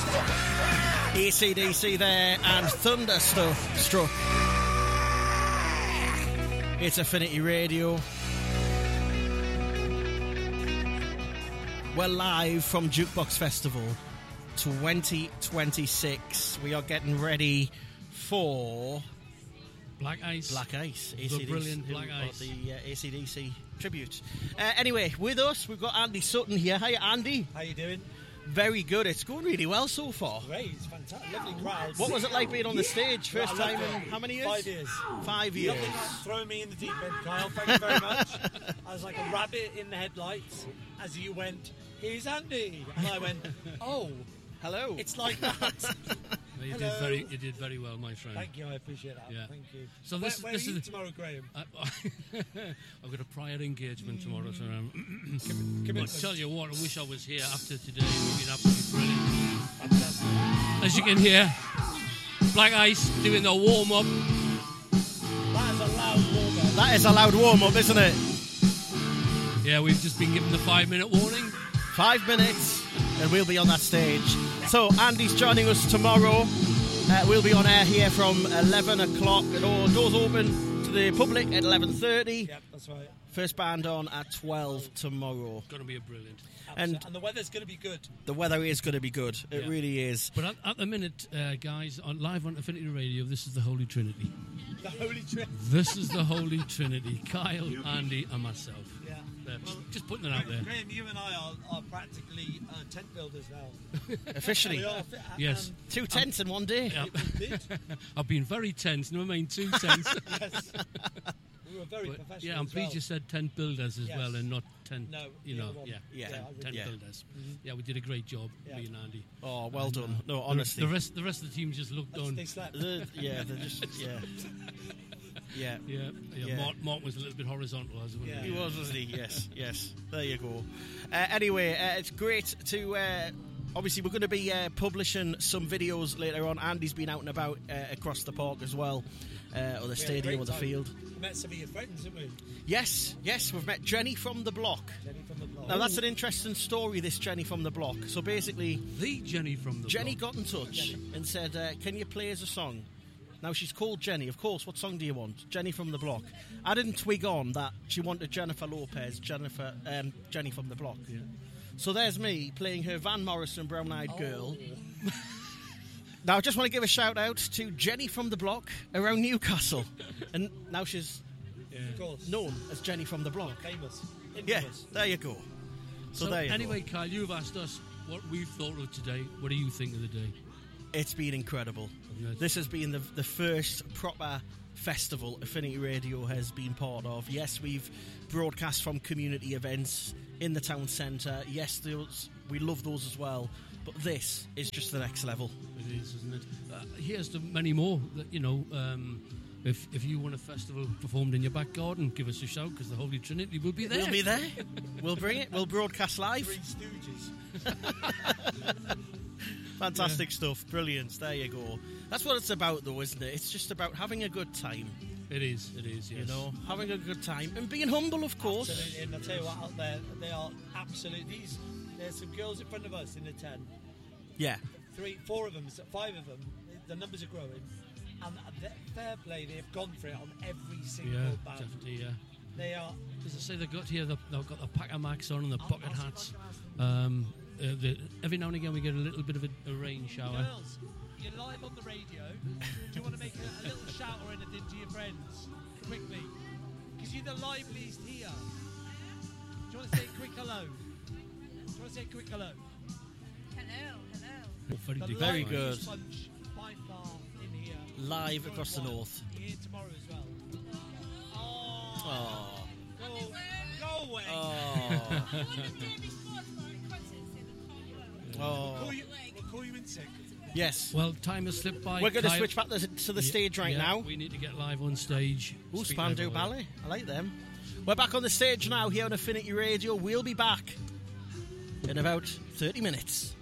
AC/DC there and Thunderstruck. It's Affinity Radio. We're live from Jukebox Festival 2026. We are getting ready for Black Ice. AC/DC, the brilliant Black Ice. The AC/DC tribute. Anyway, with us, we've got Andy Sutton here. Hiya, Andy. How you doing? Very good. It's going really well so far. Great, it's fantastic. Lovely crowds. What was it like being on the stage? First time in how many years? 5 years. 5 years. Nothing throwing me in the deep end, Kyle. Thank you very much. I was like a rabbit in the headlights as you went, "Here's Andy." And I went, "Oh, hello." It's like that. You Hello. did very well, my friend. Thank you, I appreciate that. Yeah. Thank you. So Where this are you tomorrow, Graham? I've got a prior engagement tomorrow, so Come I'll tell you what, I wish I was here after today. It would have been absolutely brilliant. Fantastic. As you can hear, Black Ice doing the warm-up. That is a loud warm-up. That is a loud warm-up, isn't it? Yeah, we've just been given the 5-minute warning. 5 minutes, and we'll be on that stage. So Andy's joining us tomorrow. We'll be on air here from 11 o'clock. It all doors open to the public at 11:30. Yep, that's right. First band on at 12 tomorrow. It's going to be a brilliant. And the weather's going to be good. The weather is going to be good. It Yeah. really is. But at the minute, guys, live on Affinity Radio, this is the Holy Trinity. The Holy Trinity. This is the Holy Trinity. Kyle, Andy, and myself. Yeah. Just putting it out there. Graham, you and I are practically tent builders now. Officially. We are, Yes. 2 tents in one day. Yeah. Indeed. I've been very tense. No, I mean 2 tents. Yes. We were very professional. Yeah, I'm as pleased well. you said tent builders as Yes. well and not tent, No, you the know, other one. Yeah. tent Yeah. builders. Yeah, we did a great job, Yeah. me and Andy. Oh, well done. No, honestly. The rest of the team just looked on. They slept. They're just, yeah. Yeah. Yeah. Mark was a little bit horizontal as well. Yeah. He was, wasn't he? Yes. There you go. Anyway, it's great to... obviously, we're going to be publishing some videos later on. Andy's been out and about across the park as well, or the stadium or the field. We met some of your friends, didn't we? Yes, we've met Jenny from the Block. Jenny from the block. Now, that's an interesting story, this Jenny from the Block. So basically, The Jenny from the Jenny block. got in touch and said, can you play us a song? Now, she's called Jenny. Of course, what song do you want? Jenny from the Block. I didn't twig on that she wanted Jennifer Lopez, Jenny from the Block. Yeah. So there's me playing her Van Morrison Brown Eyed Girl. Now, I just want to give a shout out to Jenny from the Block around Newcastle. And now she's Of course. known as Jenny from the Block. Famous. Yeah, Infamous. there you go. So there you anyway, go. Kyle, you've asked us what we've thought of today. What do you think of the day? It's been incredible. Yes. This has been the first proper festival Affinity Radio has been part of. Yes, we've broadcast from community events in the town centre. Yes, we love those as well. But this is just the next level. It is, isn't it? Here's to many more. That, you know, if you want a festival performed in your back garden, give us a shout because the Holy Trinity will be there. We'll be there. We'll bring it. We'll broadcast live. Three Stooges. Fantastic stuff. Brilliant. There you go. That's what it's about, though, isn't it? It's just about having a good time. It is, yes. You know, having a good time and being humble, of course. Absolutely. And I'll tell you what, out there, they are absolutely... There's some girls in front of us in the 10. Yeah. 4 of them, 5 of them. The numbers are growing. And fair play, they've gone for it on every single Yeah, band. definitely, yeah. They are... As I say, they've got here, they've got the Packer Max on and the bucket hats. Every now and again we get a little bit of a rain shower. Girls, you're live on the radio. Do you want to make a little shout or anything to your friends? Quickly. Because you're the liveliest here. Do you want to say a quick hello? Do you want to say a quick hello? Very, The Very liveliest good. bunch by far in here. Live across the north. Here tomorrow as well. Oh. Go away. Oh. We'll call you in sick. Yes. Well, time has slipped by. We're going to Kyle. switch back to the stage right Yeah, now. We need to get live on stage. Ooh, Speak Spandau live, Ballet. I like them. We're back on the stage now here on Affinity Radio. We'll be back in about 30 minutes.